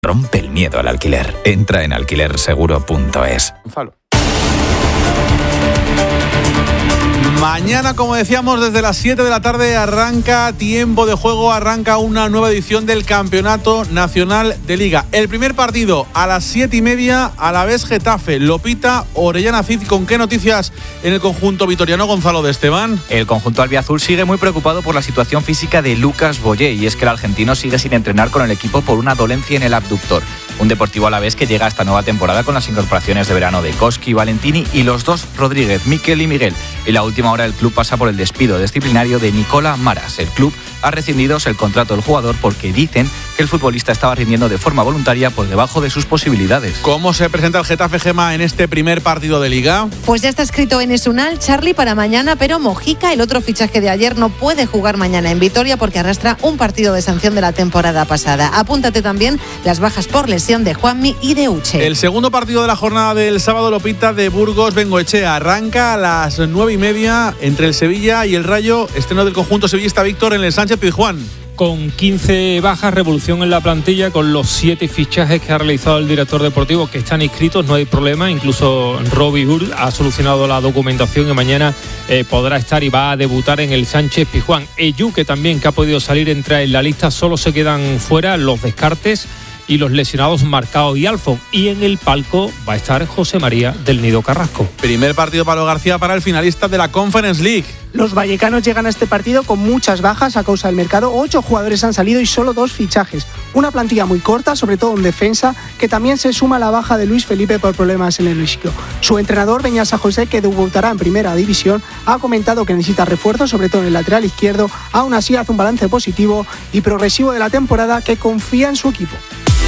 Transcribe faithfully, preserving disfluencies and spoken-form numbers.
Rompe el miedo al alquiler. Entra en alquiler seguro punto es. Mañana, como decíamos, desde las siete de la tarde arranca tiempo de juego, arranca una nueva edición del Campeonato Nacional de Liga. El primer partido a las siete y media, Alavés Getafe, Lopita, Orellana Cid. ¿Con qué noticias en el conjunto vitoriano, Gonzalo de Esteban? El conjunto albiazul sigue muy preocupado por la situación física de Lucas Boyé, y es que el argentino sigue sin entrenar con el equipo por una dolencia en el abductor. Un Deportivo Alavés que llega a esta nueva temporada con las incorporaciones de verano de Koski, Valentini y los dos Rodríguez, Miquel y Miguel. Y la última hora el club pasa por el despido disciplinario de Nicola Maras. El club ha rescindido el contrato del jugador porque dicen que el futbolista estaba rindiendo de forma voluntaria por debajo de sus posibilidades. ¿Cómo se presenta el Getafe, Gema, en este primer partido de Liga? Pues ya está escrito en Esunal, Charlie para mañana, pero Mojica, el otro fichaje de ayer, no puede jugar mañana en Vitoria porque arrastra un partido de sanción de la temporada pasada. Apúntate también las bajas por lesión de Juanmi y de Uche. El segundo partido de la jornada del sábado, Lopita, de Burgos Bengoechea, arranca a las nueve y media entre el Sevilla y el Rayo, estreno del conjunto sevillista Víctor en el Sánchez Pizjuán. Con quince bajas, revolución en la plantilla, con los siete fichajes que ha realizado el director deportivo que están inscritos, no hay problema. Incluso Robbie Hur ha solucionado la documentación y mañana eh, podrá estar y va a debutar en el Sánchez Pizjuán. Eyu, que también que ha podido salir, entra en la lista, solo se quedan fuera los descartes y los lesionados Marcao y Alfon. Y en el palco va a estar José María del Nido Carrasco. Primer partido Pablo García para el finalista de la Conference League. Los vallecanos llegan a este partido con muchas bajas a causa del mercado. Ocho jugadores han salido y solo dos fichajes. Una plantilla muy corta, sobre todo en defensa, que también se suma a la baja de Luis Felipe por problemas en el isquio. Su entrenador, Beñasa José, que debutará en primera división, ha comentado que necesita refuerzos, sobre todo en el lateral izquierdo. Aún así hace un balance positivo y progresivo de la temporada, que confía en su equipo.